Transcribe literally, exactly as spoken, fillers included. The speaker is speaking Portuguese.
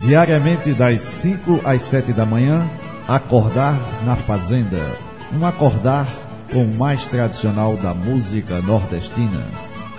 Diariamente das cinco às sete da manhã, Acordar na Fazenda. Um acordar com o mais tradicional da música nordestina.